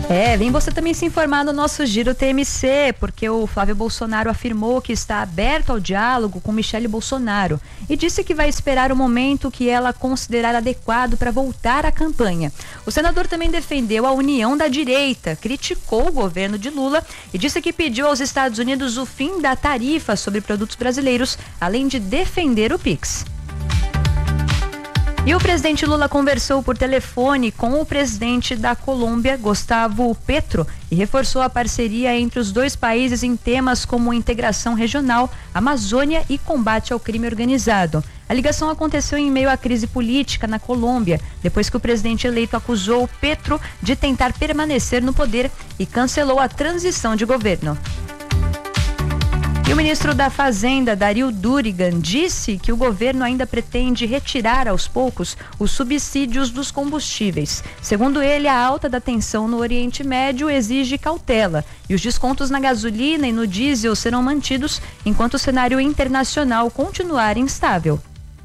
Vem você também se informar no nosso Giro TMC, porque o Flávio Bolsonaro afirmou que está aberto ao diálogo com Michele Bolsonaro e disse que vai esperar o momento que ela considerar adequado para voltar à campanha. O senador também defendeu a união da direita, criticou o governo de Lula e disse que pediu aos Estados Unidos o fim da tarifa sobre produtos brasileiros, além de defender o Pix. E o presidente Lula conversou por telefone com o presidente da Colômbia, Gustavo Petro, e reforçou a parceria entre os dois países em temas como integração regional, Amazônia e combate ao crime organizado. A ligação aconteceu em meio à crise política na Colômbia, depois que o presidente eleito acusou Petro de tentar permanecer no poder e cancelou a transição de governo. E o ministro da Fazenda, Dario Durigan, disse que o governo ainda pretende retirar aos poucos os subsídios dos combustíveis. Segundo ele, a alta da tensão no Oriente Médio exige cautela e os descontos na gasolina e no diesel serão mantidos enquanto o cenário internacional continuar instável.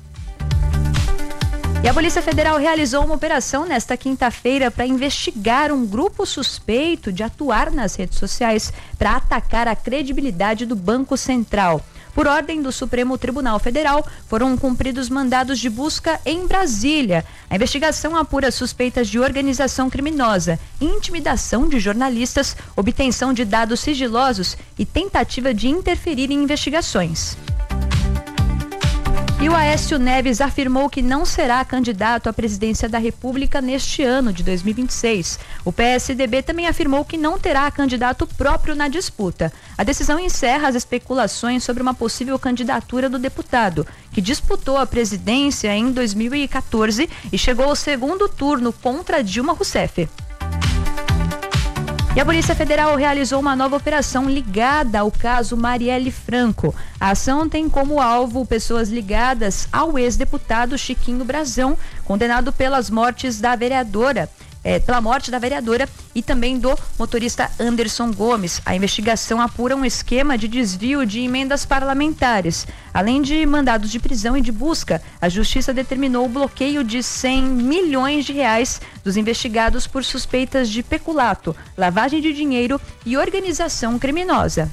E a Polícia Federal realizou uma operação nesta quinta-feira para investigar um grupo suspeito de atuar nas redes sociais para atacar a credibilidade do Banco Central. Por ordem do Supremo Tribunal Federal, foram cumpridos mandados de busca em Brasília. A investigação apura suspeitas de organização criminosa, intimidação de jornalistas, obtenção de dados sigilosos e tentativa de interferir em investigações. E o Aécio Neves afirmou que não será candidato à presidência da República neste ano de 2026. O PSDB também afirmou que não terá candidato próprio na disputa. A decisão encerra as especulações sobre uma possível candidatura do deputado, que disputou a presidência em 2014 e chegou ao segundo turno contra Dilma Rousseff. E a Polícia Federal realizou uma nova operação ligada ao caso Marielle Franco. A ação tem como alvo pessoas ligadas ao ex-deputado Chiquinho Brazão, condenado pelas mortes da vereadora. Pela morte da vereadora e também do motorista Anderson Gomes. A investigação apura um esquema de desvio de emendas parlamentares. Além de mandados de prisão e de busca, a Justiça determinou o bloqueio de 100 milhões de reais dos investigados por suspeitas de peculato, lavagem de dinheiro e organização criminosa.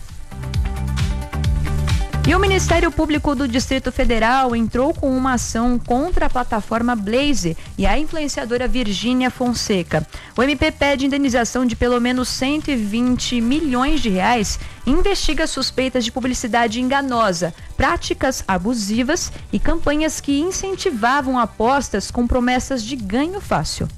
E o Ministério Público do Distrito Federal entrou com uma ação contra a plataforma Blaze e a influenciadora Virgínia Fonseca. O MP pede indenização de pelo menos 120 milhões de reais e investiga suspeitas de publicidade enganosa, práticas abusivas e campanhas que incentivavam apostas com promessas de ganho fácil.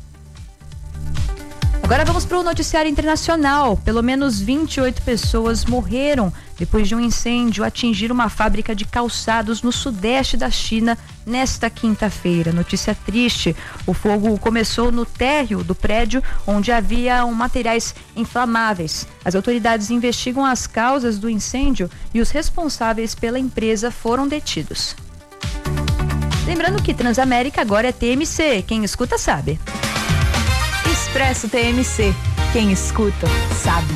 Agora vamos para o noticiário internacional. Pelo menos 28 pessoas morreram depois de um incêndio atingir uma fábrica de calçados no sudeste da China nesta quinta-feira. Notícia triste. O fogo começou no térreo do prédio onde havia materiais inflamáveis. As autoridades investigam as causas do incêndio e os responsáveis pela empresa foram detidos. Lembrando que Transamérica agora é TMC. Quem escuta sabe. Expresso TMC. Quem escuta, sabe.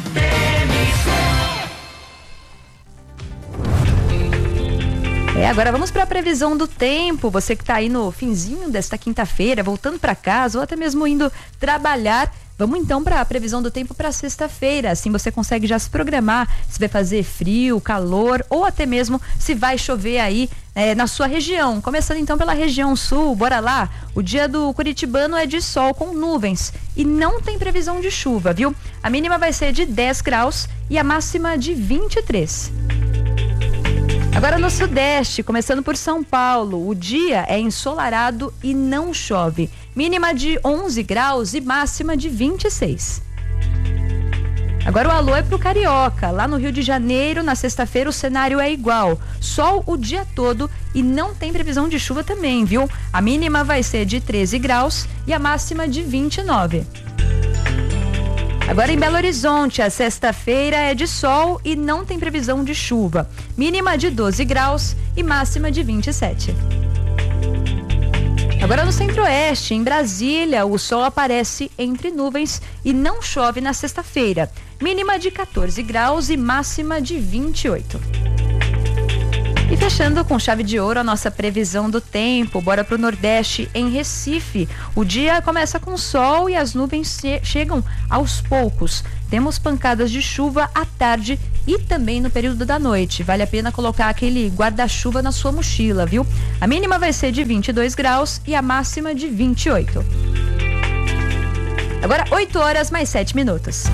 Agora vamos para a previsão do tempo. Você que está aí no finzinho desta quinta-feira, voltando para casa ou até mesmo indo trabalhar. Vamos então para a previsão do tempo para sexta-feira. Assim você consegue já se programar se vai fazer frio, calor ou até mesmo se vai chover aí na sua região. Começando então pela região sul, bora lá. O dia do curitibano é de sol com nuvens e não tem previsão de chuva, viu? A mínima vai ser de 10 graus e a máxima de 23. Agora no sudeste, começando por São Paulo, o dia é ensolarado e não chove. Mínima de 11 graus e máxima de 26. Agora o alô é pro Carioca. Lá no Rio de Janeiro, na sexta-feira, o cenário é igual. Sol o dia todo e não tem previsão de chuva também, viu? A mínima vai ser de 13 graus e a máxima de 29. Agora em Belo Horizonte, a sexta-feira é de sol e não tem previsão de chuva. Mínima de 12 graus e máxima de 27. Agora no Centro-Oeste, em Brasília, o sol aparece entre nuvens e não chove na sexta-feira. Mínima de 14 graus e máxima de 28. E fechando com chave de ouro a nossa previsão do tempo, bora pro Nordeste, em Recife. O dia começa com sol e as nuvens chegam aos poucos. Temos pancadas de chuva à tarde e também no período da noite. Vale a pena colocar aquele guarda-chuva na sua mochila, viu? A mínima vai ser de 22 graus e a máxima de 28. Agora 8 horas mais 7 minutos.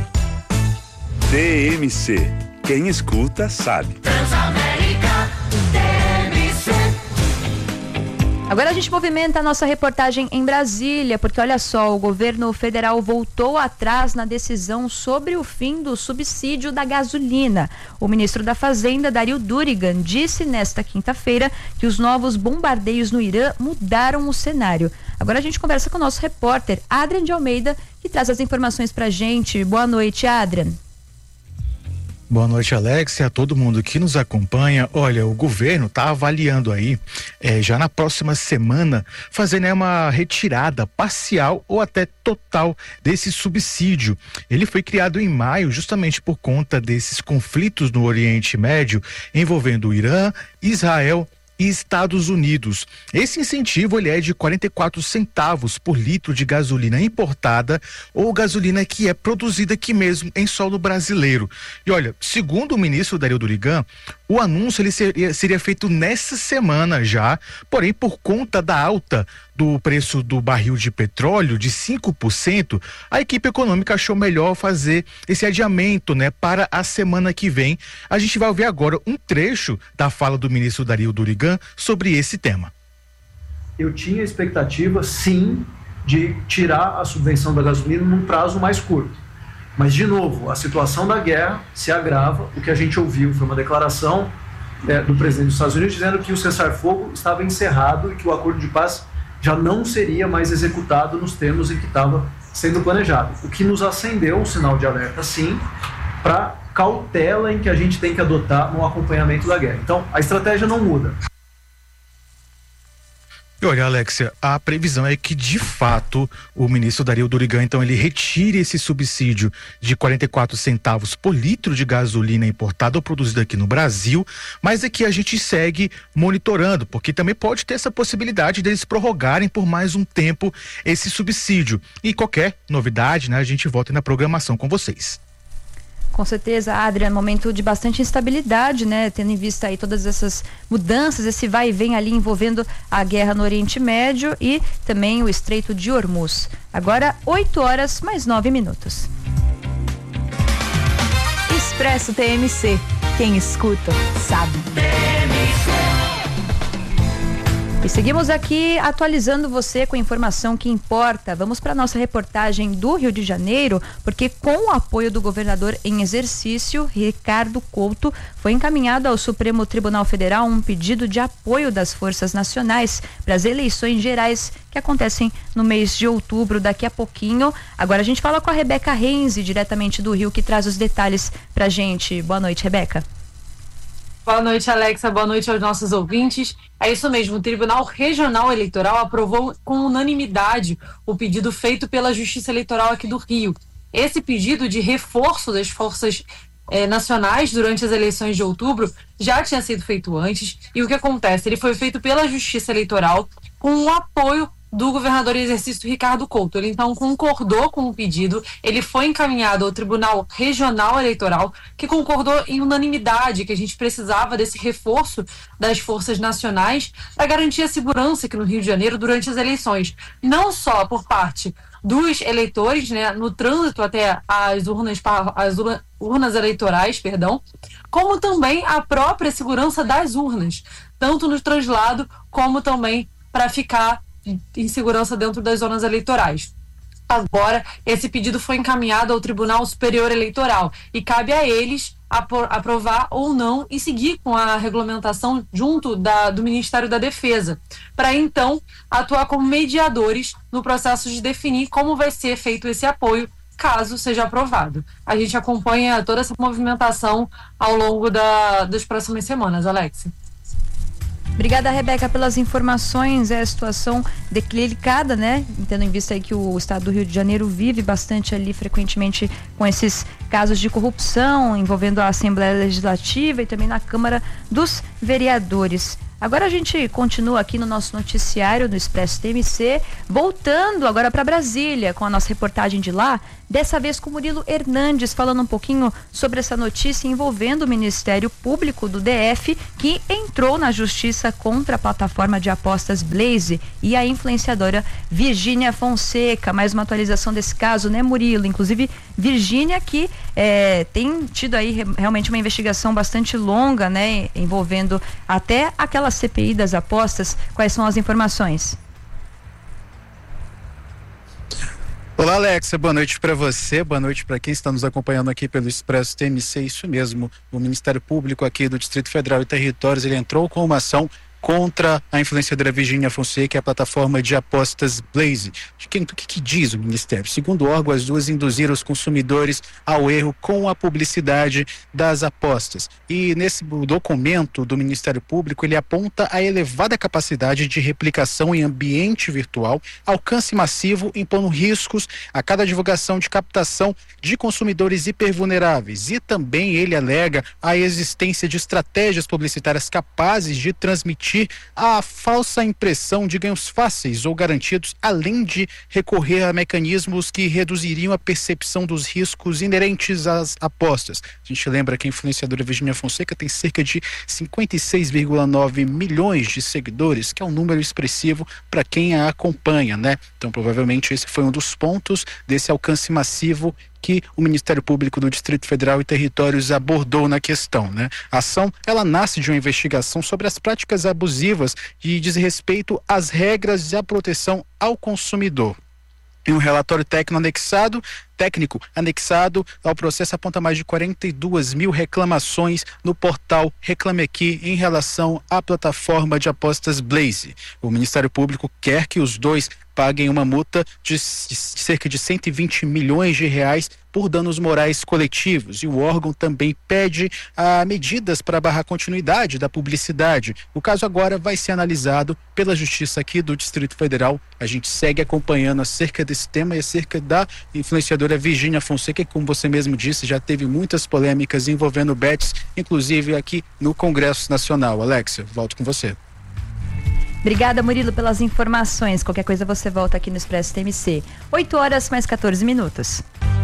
TMC. Quem escuta sabe. Agora a gente movimenta a nossa reportagem em Brasília, porque olha só, o governo federal voltou atrás na decisão sobre o fim do subsídio da gasolina. O ministro da Fazenda, Dario Durigan, disse nesta quinta-feira que os novos bombardeios no Irã mudaram o cenário. Agora a gente conversa com o nosso repórter, Adrian de Almeida, que traz as informações pra gente. Boa noite, Adrian. Boa noite, Alex, e a todo mundo que nos acompanha. Olha, o governo está avaliando aí, já na próxima semana, fazer, né, uma retirada parcial ou até total desse subsídio. Ele foi criado em maio justamente por conta desses conflitos no Oriente Médio envolvendo o Irã, Israel e Estados Unidos. Esse incentivo ele é de 44 centavos por litro de gasolina importada ou gasolina que é produzida aqui mesmo em solo brasileiro. E olha, segundo o ministro Dario Durigan, o anúncio ele seria feito nessa semana já, porém por conta da alta do preço do barril de petróleo de 5%, a equipe econômica achou melhor fazer esse adiamento, né, para a semana que vem. A gente vai ouvir agora um trecho da fala do ministro Dario Durigan sobre esse tema. Eu tinha expectativa, sim, de tirar a subvenção da gasolina num prazo mais curto. Mas, de novo, a situação da guerra se agrava. O que a gente ouviu foi uma declaração do presidente dos Estados Unidos dizendo que o cessar-fogo estava encerrado e que o acordo de paz já não seria mais executado nos termos em que estava sendo planejado. O que nos acendeu um sinal de alerta, sim, para cautela em que a gente tem que adotar no acompanhamento da guerra. Então, a estratégia não muda. E olha, Alexia, a previsão é que de fato o ministro Dario Durigan, então, ele retire esse subsídio de 44 centavos por litro de gasolina importada ou produzida aqui no Brasil, mas aqui a gente segue monitorando, porque também pode ter essa possibilidade deles prorrogarem por mais um tempo esse subsídio. E qualquer novidade, né, a gente volta na programação com vocês. Com certeza, Adrian, momento de bastante instabilidade, né? Tendo em vista aí todas essas mudanças, esse vai e vem ali envolvendo a guerra no Oriente Médio e também o Estreito de Hormuz. Agora, 8 horas mais 9 minutos. Expresso TMC. Quem escuta, sabe. E seguimos aqui atualizando você com a informação que importa. Vamos para nossa reportagem do Rio de Janeiro, porque com o apoio do governador em exercício, Ricardo Couto, foi encaminhado ao Supremo Tribunal Federal um pedido de apoio das forças nacionais para as eleições gerais que acontecem no mês de outubro, daqui a pouquinho. Agora a gente fala com a Rebeca Renzi, diretamente do Rio, que traz os detalhes pra gente. Boa noite, Rebeca. Boa noite, Alexa. Boa noite aos nossos ouvintes. É isso mesmo, o Tribunal Regional Eleitoral aprovou com unanimidade o pedido feito pela Justiça Eleitoral aqui do Rio. Esse pedido de reforço das forças nacionais durante as eleições de outubro já tinha sido feito antes. E o que acontece? Ele foi feito pela Justiça Eleitoral com o apoio do governador em exercício Ricardo Couto. Ele então concordou com o pedido, ele foi encaminhado ao Tribunal Regional Eleitoral, que concordou em unanimidade que a gente precisava desse reforço das forças nacionais para garantir a segurança aqui no Rio de Janeiro durante as eleições, não só por parte dos eleitores, né, no trânsito até as urnas eleitorais, como também a própria segurança das urnas, tanto no translado como também para ficar em segurança dentro das zonas eleitorais. Agora, esse pedido foi encaminhado ao Tribunal Superior Eleitoral e cabe a eles aprovar ou não e seguir com a regulamentação junto do Ministério da Defesa, para então atuar como mediadores no processo de definir como vai ser feito esse apoio, caso seja aprovado. A gente acompanha toda essa movimentação ao longo das próximas semanas, Alex. Obrigada, Rebeca, pelas informações. É a situação delicada, né? Tendo em vista aí que o estado do Rio de Janeiro vive bastante ali, frequentemente, com esses casos de corrupção envolvendo a Assembleia Legislativa e também na Câmara dos Vereadores. Agora a gente continua aqui no nosso noticiário do Expresso TMC, voltando agora para Brasília com a nossa reportagem de lá, dessa vez com Murilo Hernandes, falando um pouquinho sobre essa notícia envolvendo o Ministério Público do DF, que entrou na justiça contra a plataforma de apostas Blaze e a influenciadora Virgínia Fonseca. Mais uma atualização desse caso, né, Murilo? Inclusive, Virgínia que tem tido aí realmente uma investigação bastante longa, né, envolvendo até aquela CPI das apostas. Quais são as informações? Olá, Alexa, boa noite para você, boa noite para quem está nos acompanhando aqui pelo Expresso TMC. Isso mesmo, o Ministério Público aqui do Distrito Federal e Territórios, ele entrou com uma ação contra a influenciadora Virgínia Fonseca e a plataforma de apostas Blaze. O que diz o Ministério? Segundo o órgão, as duas induziram os consumidores ao erro com a publicidade das apostas. E nesse documento do Ministério Público, ele aponta a elevada capacidade de replicação em ambiente virtual, alcance massivo, impondo riscos a cada divulgação de captação de consumidores hipervulneráveis. E também ele alega a existência de estratégias publicitárias capazes de transmitir a falsa impressão de ganhos fáceis ou garantidos, além de recorrer a mecanismos que reduziriam a percepção dos riscos inerentes às apostas. A gente lembra que a influenciadora Virgínia Fonseca tem cerca de 56,9 milhões de seguidores, que é um número expressivo para quem a acompanha, né? Então, provavelmente esse foi um dos pontos desse alcance massivo que o Ministério Público do Distrito Federal e Territórios abordou na questão, né? A ação, ela nasce de uma investigação sobre as práticas abusivas e diz respeito às regras de proteção ao consumidor. Em um relatório técnico anexado ao processo aponta mais de 42 mil reclamações no portal Reclame Aqui em relação à plataforma de apostas Blaze. O Ministério Público quer que os dois paguem uma multa de cerca de 120 milhões de reais por danos morais coletivos, e o órgão também pede medidas para barrar a continuidade da publicidade. O caso agora vai ser analisado pela Justiça aqui do Distrito Federal. A gente segue acompanhando acerca desse tema e acerca da influenciadora Virgínia Fonseca, que, como você mesmo disse, já teve muitas polêmicas envolvendo bets, inclusive aqui no Congresso Nacional. Alexia, volto com você. Obrigada, Murilo, pelas informações. Qualquer coisa você volta aqui no Expresso TMC. 8 horas mais 14 minutos.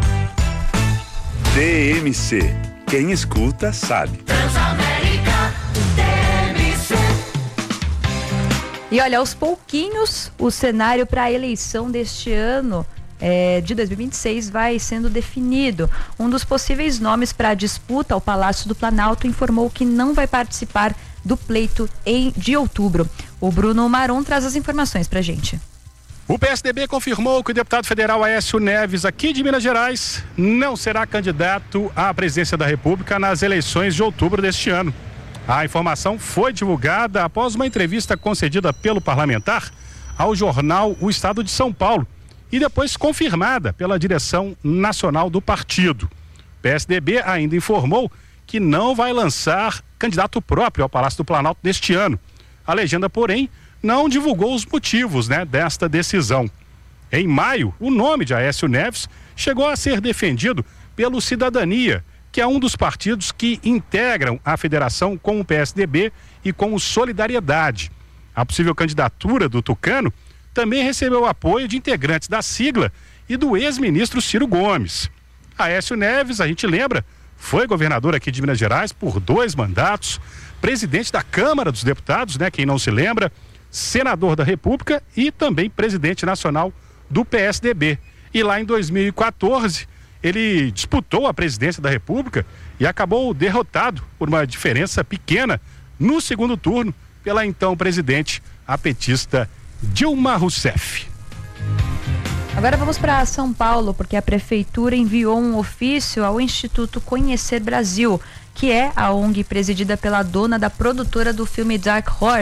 TMC. Quem escuta sabe. Transamérica, TMC. E olha, aos pouquinhos, o cenário para a eleição deste ano de 2026 vai sendo definido. Um dos possíveis nomes para a disputa ao Palácio do Planalto informou que não vai participar do pleito de outubro. O Bruno Marum traz as informações pra gente. O PSDB confirmou que o deputado federal Aécio Neves, aqui de Minas Gerais, não será candidato à presidência da República nas eleições de outubro deste ano. A informação foi divulgada após uma entrevista concedida pelo parlamentar ao jornal O Estado de São Paulo e depois confirmada pela direção nacional do partido. O PSDB ainda informou que não vai lançar candidato próprio ao Palácio do Planalto neste ano. A legenda, porém, não divulgou os motivos, desta decisão. Em maio, o nome de Aécio Neves chegou a ser defendido pelo Cidadania, que é um dos partidos que integram a federação com o PSDB e com o Solidariedade. A possível candidatura do tucano também recebeu apoio de integrantes da sigla e do ex-ministro Ciro Gomes. Aécio Neves, a gente lembra, foi governador aqui de Minas Gerais por 2 mandatos, presidente da Câmara dos Deputados, quem não se lembra, senador da República e também presidente nacional do PSDB. E lá em 2014, ele disputou a presidência da República e acabou derrotado por uma diferença pequena no segundo turno pela então presidente, a petista Dilma Rousseff. Agora vamos para São Paulo, porque a prefeitura enviou um ofício ao Instituto Conhecer Brasil, que é a ONG presidida pela dona da produtora do filme Dark Horse,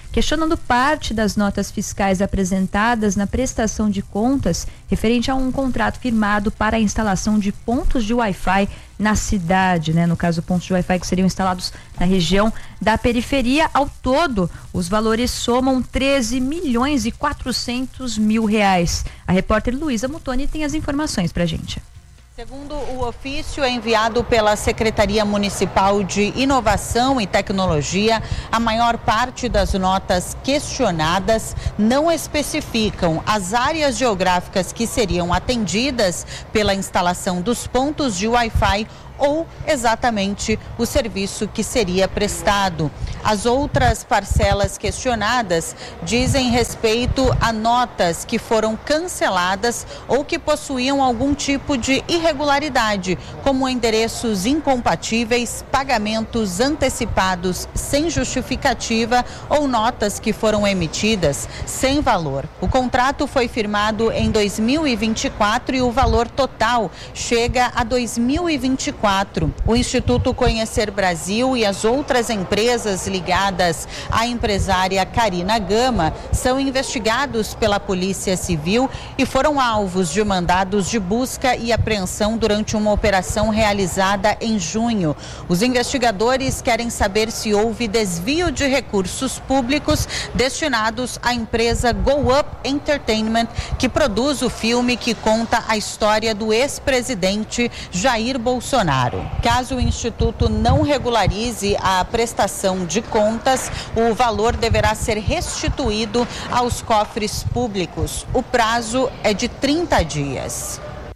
questionando parte das notas fiscais apresentadas na prestação de contas referente a um contrato firmado para a instalação de pontos de Wi-Fi na cidade, né? No caso, pontos de Wi-Fi que seriam instalados na região da periferia. Ao todo, os valores somam 13.400.000 reais. A repórter Luísa Mutoni tem as informações pra gente. Segundo o ofício enviado pela Secretaria Municipal de Inovação e Tecnologia, a maior parte das notas questionadas não especificam as áreas geográficas que seriam atendidas pela instalação dos pontos de Wi-Fi ou exatamente o serviço que seria prestado. As outras parcelas questionadas dizem respeito a notas que foram canceladas ou que possuíam algum tipo de irregularidade, como endereços incompatíveis, pagamentos antecipados sem justificativa ou notas que foram emitidas sem valor. O contrato foi firmado em 2024 e o valor total chega a 2024. O Instituto Conhecer Brasil e as outras empresas ligadas à empresária Karina Gama são investigados pela Polícia Civil e foram alvos de mandados de busca e apreensão durante uma operação realizada em junho. Os investigadores querem saber se houve desvio de recursos públicos destinados à empresa Go Up Entertainment, que produz o filme que conta a história do ex-presidente Jair Bolsonaro. Caso o Instituto não regularize a prestação de contas, o valor deverá ser restituído aos cofres públicos. O prazo é de 30 dias.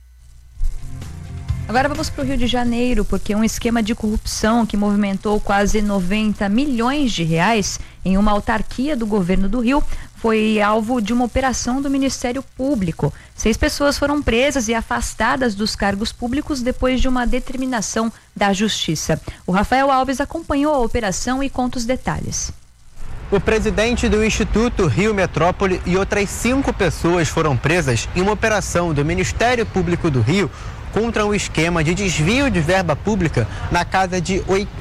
Agora vamos para o Rio de Janeiro, porque um esquema de corrupção que movimentou quase 90 milhões de reais em uma autarquia do governo do Rio foi alvo de uma operação do Ministério Público. 6 pessoas foram presas e afastadas dos cargos públicos depois de uma determinação da Justiça. O Rafael Alves acompanhou a operação e conta os detalhes. O presidente do Instituto Rio Metrópole e outras 5 pessoas foram presas em uma operação do Ministério Público do Rio contra um esquema de desvio de verba pública na casa de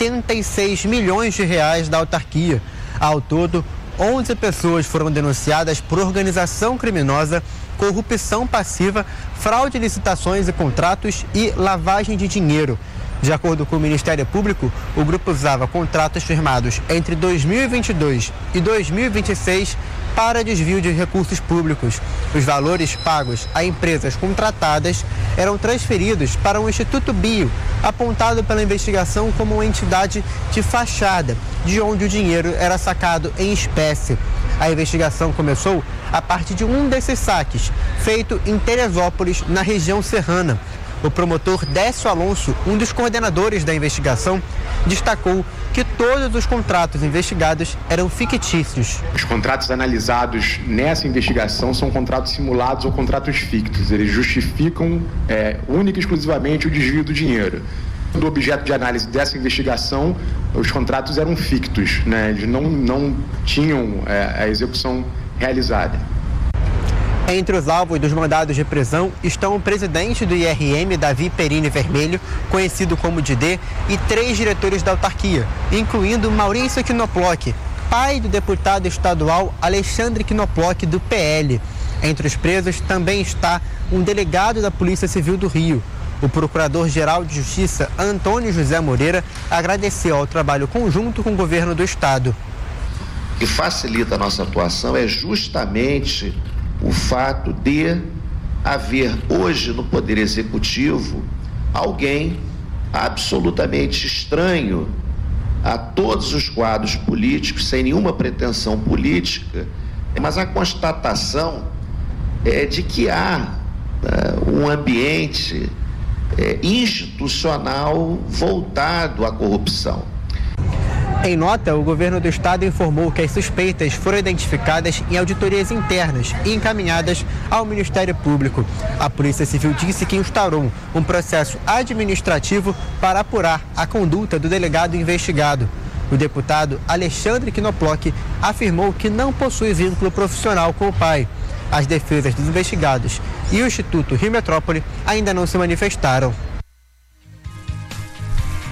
86 milhões de reais da autarquia. Ao todo, 11 pessoas foram denunciadas por organização criminosa, corrupção passiva, fraude de licitações e contratos e lavagem de dinheiro. De acordo com o Ministério Público, o grupo usava contratos firmados entre 2022 e 2026 para desvio de recursos públicos. Os valores pagos a empresas contratadas eram transferidos para o Instituto Bio, apontado pela investigação como uma entidade de fachada, de onde o dinheiro era sacado em espécie. A investigação começou a partir de um desses saques, feito em Teresópolis, na região serrana. O promotor Décio Alonso, um dos coordenadores da investigação, destacou que todos os contratos investigados eram fictícios. Os contratos analisados nessa investigação são contratos simulados ou contratos fictos. Eles justificam única e exclusivamente o desvio do dinheiro. Do objeto de análise dessa investigação, os contratos eram fictos, né? Eles não tinham a execução realizada. Entre os alvos dos mandados de prisão estão o presidente do IRM, Davi Perini Vermelho, conhecido como Didê, e 3 diretores da autarquia, incluindo Maurício Knoploch, pai do deputado estadual Alexandre Knoploch, do PL. Entre os presos também está um delegado da Polícia Civil do Rio. O Procurador-Geral de Justiça, Antônio José Moreira, agradeceu ao trabalho conjunto com o governo do estado. O que facilita a nossa atuação é justamente o fato de haver hoje no Poder Executivo alguém absolutamente estranho a todos os quadros políticos, sem nenhuma pretensão política, mas a constatação é de que há um ambiente institucional voltado à corrupção. Em nota, o governo do estado informou que as suspeitas foram identificadas em auditorias internas e encaminhadas ao Ministério Público. A Polícia Civil disse que instaurou um processo administrativo para apurar a conduta do delegado investigado. O deputado Alexandre Knoploch afirmou que não possui vínculo profissional com o pai. As defesas dos investigados e o Instituto Rio Metrópole ainda não se manifestaram.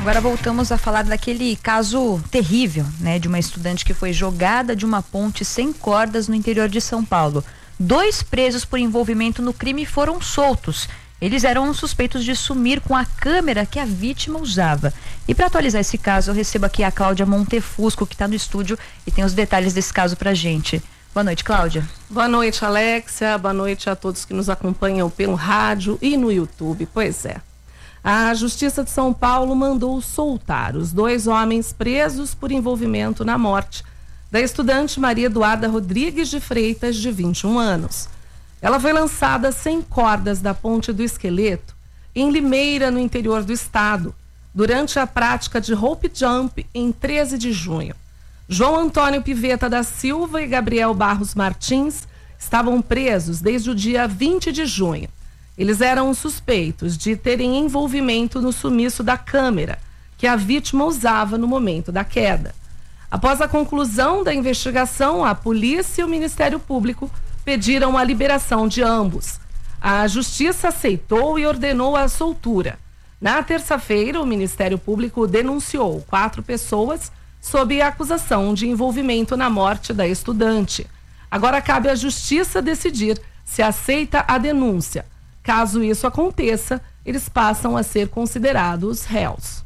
Agora voltamos a falar daquele caso terrível, né, de uma estudante que foi jogada de uma ponte sem cordas no interior de São Paulo. 2 presos por envolvimento no crime foram soltos. Eles eram suspeitos de sumir com a câmera que a vítima usava. E para atualizar esse caso, eu recebo aqui a Cláudia Montefusco, que está no estúdio e tem os detalhes desse caso pra gente. Boa noite, Cláudia. Boa noite, Alexia. Boa noite a todos que nos acompanham pelo rádio e no YouTube. Pois é. A Justiça de São Paulo mandou soltar os 2 homens presos por envolvimento na morte da estudante Maria Eduarda Rodrigues de Freitas, de 21 anos. Ela foi lançada sem cordas da Ponte do Esqueleto, em Limeira, no interior do estado, durante a prática de rope jump em 13 de junho. João Antônio Piveta da Silva e Gabriel Barros Martins estavam presos desde o dia 20 de junho. Eles eram suspeitos de terem envolvimento no sumiço da câmera que a vítima usava no momento da queda. Após a conclusão da investigação, a polícia e o Ministério Público pediram a liberação de ambos. A Justiça aceitou e ordenou a soltura. Na terça-feira, o Ministério Público denunciou 4 pessoas sob a acusação de envolvimento na morte da estudante. Agora cabe à Justiça decidir se aceita a denúncia. Caso isso aconteça, eles passam a ser considerados réus.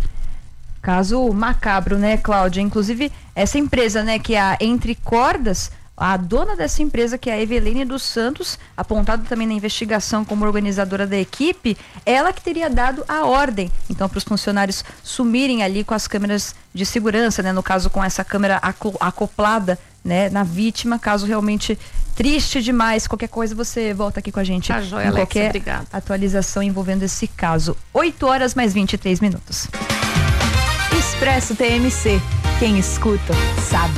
Caso macabro, né, Cláudia? Inclusive, essa empresa, né, que é a Entre Cordas, a dona dessa empresa, que é a Eveline dos Santos, apontada também na investigação como organizadora da equipe, ela que teria dado a ordem, então, para os funcionários sumirem ali com as câmeras de segurança, né, no caso com essa câmera acoplada, né, na vítima. Caso realmente triste demais. Qualquer coisa você volta aqui com a gente. Tá joia, em Alex, qualquer obrigada. atualização envolvendo esse caso. 8h mais 23 minutos. Expresso TMC. Quem escuta, sabe.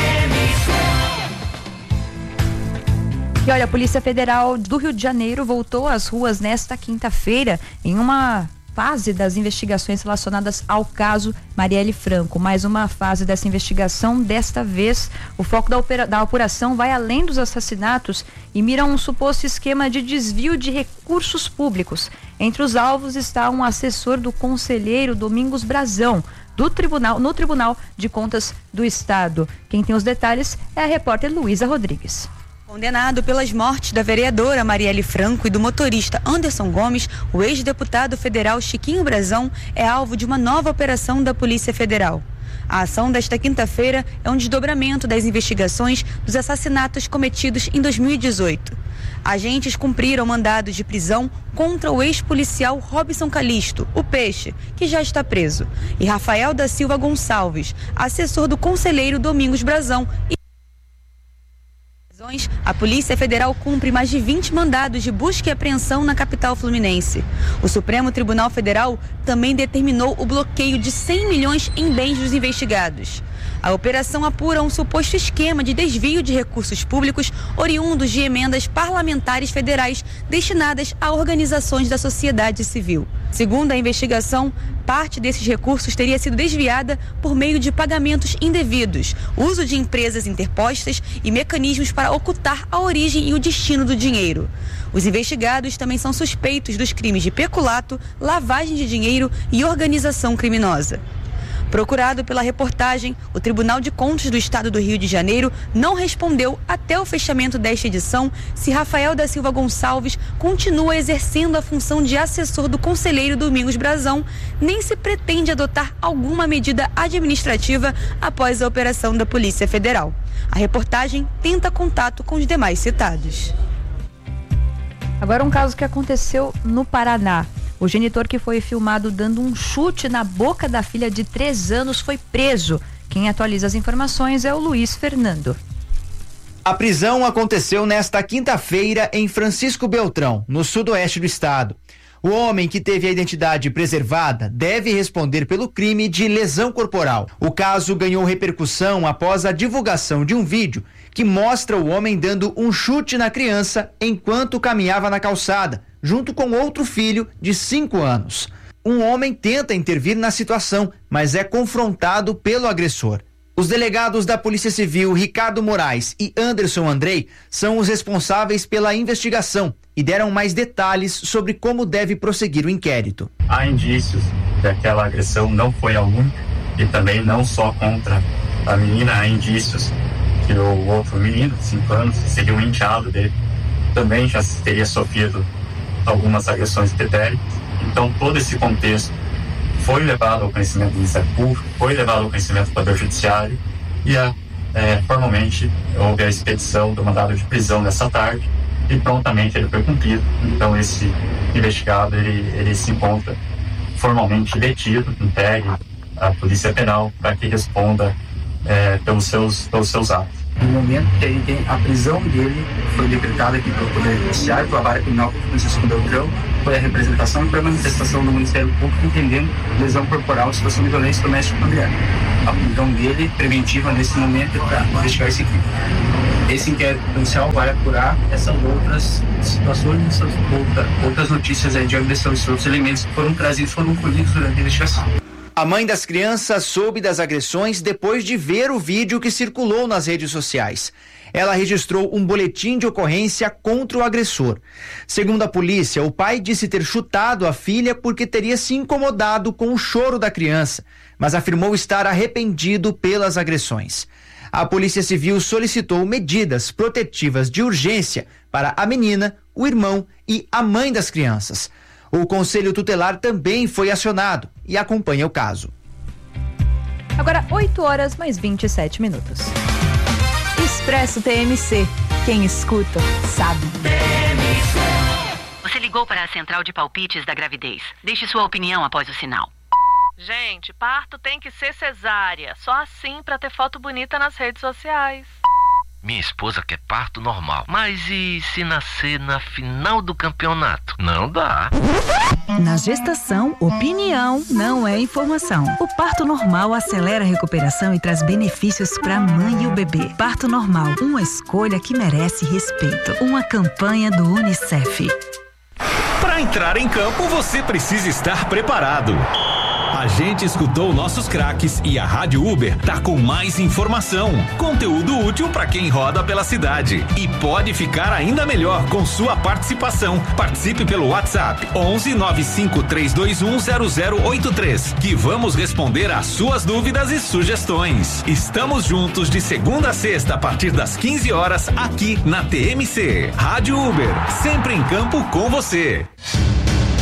E olha, a Polícia Federal do Rio de Janeiro voltou às ruas nesta quinta-feira em uma fase das investigações relacionadas ao caso Marielle Franco. Mais uma fase dessa investigação. Desta vez, o foco da apuração vai além dos assassinatos e mira um suposto esquema de desvio de recursos públicos. Entre os alvos está um assessor do conselheiro Domingos Brazão, no Tribunal de Contas do Estado. Quem tem os detalhes é a repórter Luísa Rodrigues. Condenado pelas mortes da vereadora Marielle Franco e do motorista Anderson Gomes, o ex-deputado federal Chiquinho Brazão é alvo de uma nova operação da Polícia Federal. A ação desta quinta-feira é um desdobramento das investigações dos assassinatos cometidos em 2018. Agentes cumpriram mandados de prisão contra o ex-policial Robson Calixto, o Peixe, que já está preso, e Rafael da Silva Gonçalves, assessor do conselheiro Domingos Brazão. A Polícia Federal cumpre mais de 20 mandados de busca e apreensão na capital fluminense. O Supremo Tribunal Federal também determinou o bloqueio de 100 milhões em bens dos investigados. A operação apura um suposto esquema de desvio de recursos públicos oriundos de emendas parlamentares federais destinadas a organizações da sociedade civil. Segundo a investigação, parte desses recursos teria sido desviada por meio de pagamentos indevidos, uso de empresas interpostas e mecanismos para ocultar a origem e o destino do dinheiro. Os investigados também são suspeitos dos crimes de peculato, lavagem de dinheiro e organização criminosa. Procurado pela reportagem, o Tribunal de Contas do Estado do Rio de Janeiro não respondeu até o fechamento desta edição se Rafael da Silva Gonçalves continua exercendo a função de assessor do conselheiro Domingos Brazão, nem se pretende adotar alguma medida administrativa após a operação da Polícia Federal. A reportagem tenta contato com os demais citados. Agora um caso que aconteceu no Paraná. O genitor que foi filmado dando um chute na boca da filha de 3 anos foi preso. Quem atualiza as informações é o Luiz Fernando. A prisão aconteceu nesta quinta-feira em Francisco Beltrão, no sudoeste do estado. O homem, que teve a identidade preservada, deve responder pelo crime de lesão corporal. O caso ganhou repercussão após a divulgação de um vídeo que mostra o homem dando um chute na criança enquanto caminhava na calçada, junto com outro filho de 5 anos. Um homem tenta intervir na situação, mas é confrontado pelo agressor. Os delegados da Polícia Civil, Ricardo Moraes e Anderson Andrei, são os responsáveis pela investigação e deram mais detalhes sobre como deve prosseguir o inquérito. Há indícios que aquela agressão não foi a única e também não só contra a menina. Há indícios que o outro menino, de 5 anos, seria um enteado dele, também já teria sofrido algumas agressões pretéritas. Então, todo esse contexto foi levado ao conhecimento do Ministério Público, foi levado ao conhecimento do Poder Judiciário e formalmente houve a expedição do mandado de prisão nessa tarde e prontamente ele foi cumprido. Então, esse investigado ele se encontra formalmente detido, entregue à Polícia Penal para que responda pelos seus atos. No momento que ele tem a prisão dele, foi decretada aqui pelo Poder Judiciário, pela Vara Criminal de Francisco Beltrão, foi a representação e foi a manifestação do Ministério Público entendendo lesão corporal, situação de violência doméstica familiar. A prisão dele, preventiva nesse momento, é para investigar esse crime. Esse inquérito policial vai apurar essas outras situações, essas outras notícias de agressão, esses outros elementos que foram trazidos, foram colhidos durante a investigação. A mãe das crianças soube das agressões depois de ver o vídeo que circulou nas redes sociais. Ela registrou um boletim de ocorrência contra o agressor. Segundo a polícia, o pai disse ter chutado a filha porque teria se incomodado com o choro da criança, mas afirmou estar arrependido pelas agressões. A Polícia Civil solicitou medidas protetivas de urgência para a menina, o irmão e a mãe das crianças. O Conselho Tutelar também foi acionado e acompanha o caso. Agora 8h mais 27 minutos. Expresso TMC. Quem escuta, sabe. Você ligou para a central de palpites da gravidez. Deixe sua opinião após o sinal. Gente, parto tem que ser cesárea. Só assim para ter foto bonita nas redes sociais. Minha esposa quer parto normal. Mas e se nascer na final do campeonato? Não dá. Na gestação, opinião não é informação. O parto normal acelera a recuperação e traz benefícios para a mãe e o bebê. Parto normal, uma escolha que merece respeito. Uma campanha do UNICEF. Para entrar em campo, você precisa estar preparado. A gente escutou nossos craques e a Rádio Uber tá com mais informação, conteúdo útil para quem roda pela cidade e pode ficar ainda melhor com sua participação. Participe pelo WhatsApp 11 95 321 0083 que vamos responder às suas dúvidas e sugestões. Estamos juntos de segunda a sexta a partir das 15 horas aqui na TMC. Rádio Uber, sempre em campo com você.